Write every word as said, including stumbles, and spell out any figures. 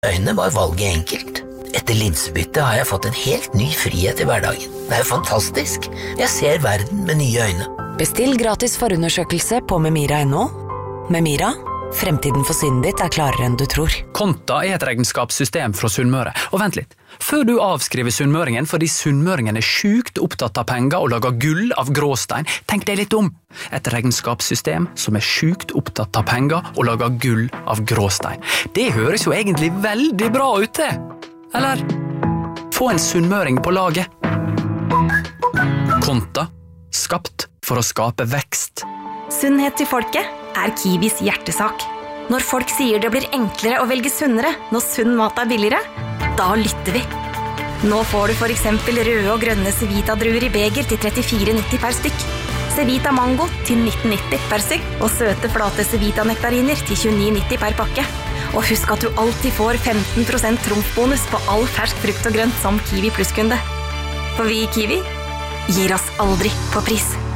øynene var valget enkelt. Etter linsebyttet har jeg fått en helt ny frihet i hverdagen. Det er jo fantastisk. Jeg ser verden med nye øyne. Bestill gratis forundersøkelse på memira punktum no. Memira, fremtiden for synet ditt er klarere enn du tror. Konta er et regnskapssystem fra Sunnmøre. Og vent litt, før du avskriver sunnmøringen fordi sunnmøringen er sjukt opptatt av penger og lager gull av gråstein, tenk deg litt om. Et regnskapssystem som er sjukt opptatt av penger og lager gull av gråstein. Det høres jo egentlig veldig bra ut det. Eller, få en sunnmøring på laget. Konta, skapt for å skape vekst. Sunnhet til folket er Kiwis hjertesak. Når folk sier det blir enklere å velge sunnere når sunn mat er billigere, da lytter vi. Nå får du for eksempel røde og grønne Cevita-druer i beger til trettifire nitti per stykk, Cevita Mango til nitten nitti per stykk, og søte flate Cevita-nektariner til tjueni nitti per pakke. Og husk at du alltid får femten prosent trumfbonus på all fersk frukt og grønt som Kiwi Plus-kunde. For vi i Kiwi gir oss aldri på pris.